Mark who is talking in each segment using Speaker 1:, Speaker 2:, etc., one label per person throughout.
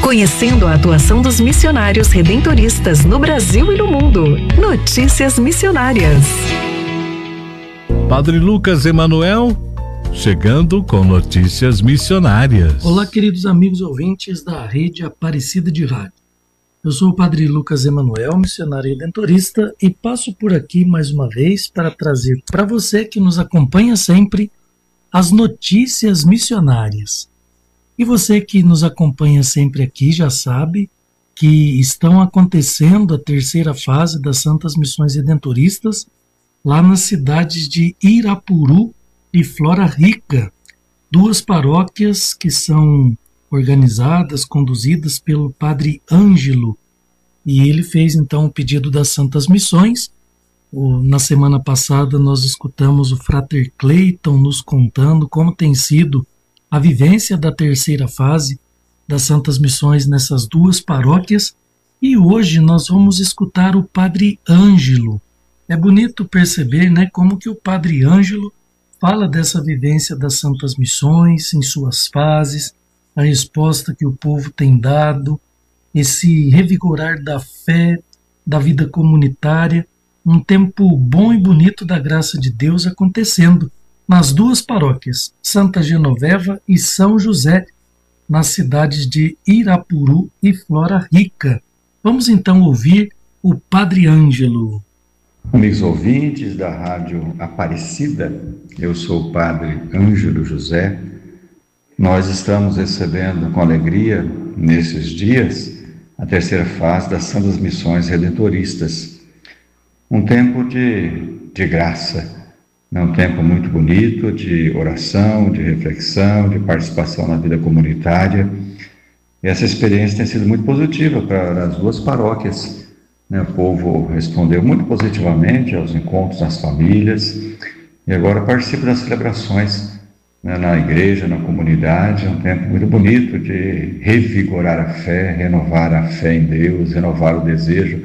Speaker 1: Conhecendo a atuação dos missionários redentoristas no Brasil e no mundo. Notícias Missionárias.
Speaker 2: Padre Lucas Emanuel, chegando com notícias missionárias.
Speaker 3: Olá, queridos amigos ouvintes da Rede Aparecida de Rádio. Eu sou o Padre Lucas Emanuel, missionário redentorista, e passo por aqui mais uma vez para trazer para você que nos acompanha sempre as notícias missionárias. E você que nos acompanha sempre aqui já sabe que estão acontecendo a terceira fase das Santas Missões Redentoristas lá nas cidades de Irapuru e Flora Rica, duas paróquias que são organizadas, conduzidas pelo Padre Ângelo. E ele fez então o pedido das Santas Missões. Na semana passada nós escutamos o Frater Cleiton nos contando como tem sido a vivência da terceira fase das Santas Missões nessas duas paróquias, e hoje nós vamos escutar o Padre Ângelo. É bonito perceber, como que o Padre Ângelo fala dessa vivência das Santas Missões em suas fases, a resposta que o povo tem dado, esse revigorar da fé, da vida comunitária, um tempo bom e bonito da graça de Deus acontecendo nas duas paróquias, Santa Genoveva e São José, nas cidades de Irapuru e Flora Rica. Vamos então ouvir o Padre Ângelo.
Speaker 4: Amigos ouvintes da Rádio Aparecida, eu sou o Padre Ângelo José. Nós estamos recebendo com alegria, nesses dias, a terceira fase das Santas Missões Redentoristas. Um tempo de graça, um tempo muito bonito de oração, de reflexão, de participação na vida comunitária. E essa experiência tem sido muito positiva para as duas paróquias. O povo respondeu muito positivamente aos encontros nas famílias e agora participa das celebrações na igreja, na comunidade. É um tempo muito bonito de revigorar a fé, renovar a fé em Deus, renovar o desejo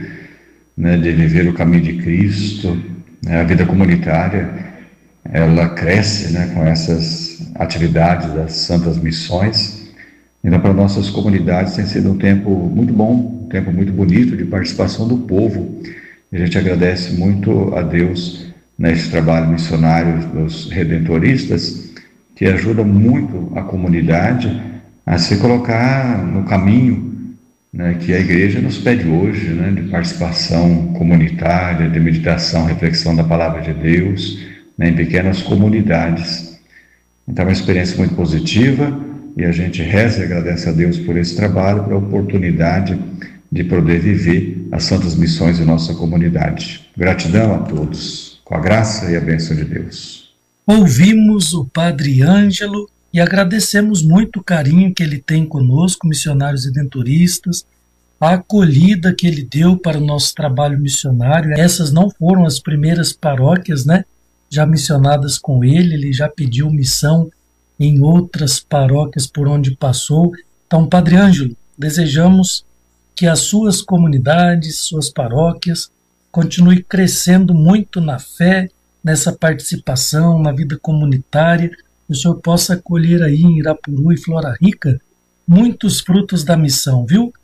Speaker 4: de viver o caminho de Cristo. A vida comunitária ela cresce com essas atividades das Santas Missões. Então, para nossas comunidades tem sido um tempo muito bom, um tempo muito bonito de participação do povo. E a gente agradece muito a Deus nesse trabalho missionário dos redentoristas, que ajuda muito a comunidade a se colocar no caminho que a igreja nos pede hoje, de participação comunitária, de meditação, reflexão da palavra de Deus, em pequenas comunidades. Então é uma experiência muito positiva e a gente reza e agradece a Deus por esse trabalho, por a oportunidade de poder viver as Santas Missões em nossa comunidade. Gratidão a todos, com a graça e a bênção de Deus.
Speaker 3: Ouvimos o Padre Ângelo e agradecemos muito o carinho que ele tem conosco, missionários redentoristas, a acolhida que ele deu para o nosso trabalho missionário. Essas não foram as primeiras paróquias, já missionadas com ele. Ele já pediu missão em outras paróquias por onde passou. Então, Padre Ângelo, desejamos que as suas comunidades, suas paróquias, continuem crescendo muito na fé, nessa participação, na vida comunitária. O senhor possa colher aí em Irapuru e Flora Rica muitos frutos da missão, viu?